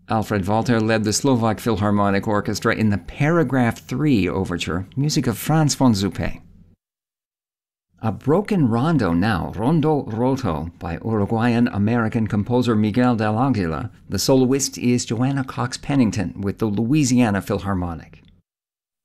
Alfred Walter led the Slovak Philharmonic Orchestra in the Paragraph 3 overture, music of Franz von Suppé. A broken rondo now, Rondo Roto, by Uruguayan-American composer Miguel del Aguila. The soloist is Joanna Cox Pennington with the Louisiana Philharmonic.